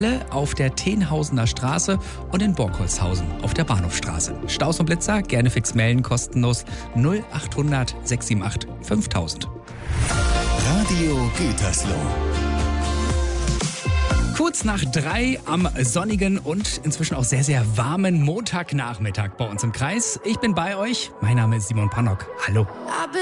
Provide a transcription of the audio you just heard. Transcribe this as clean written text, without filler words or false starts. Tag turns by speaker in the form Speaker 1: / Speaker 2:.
Speaker 1: auf der Tenhausener Straße und in Borkholzhausen auf der Bahnhofstraße. Staus und Blitzer gerne fix melden, kostenlos 0800 678 5000.
Speaker 2: Radio Gütersloh.
Speaker 1: Kurz nach 3 am sonnigen und inzwischen auch sehr, sehr warmen Montagnachmittag bei uns im Kreis. Ich bin bei euch. Mein Name ist Simon Pannock. Hallo.